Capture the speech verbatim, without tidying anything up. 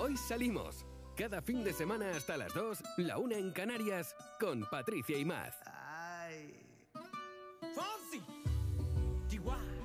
Hoy salimos. Cada fin de semana hasta las dos, la una en Canarias, con Patricia y Maz. Ay. Fonsi. Chihuahua.